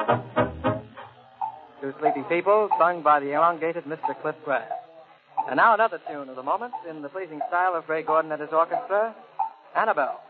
Two Sleepy People, sung by the elongated Mr. Cliff Grass. And now another tune of the moment in the pleasing style of Ray Gordon and his orchestra, Annabelle.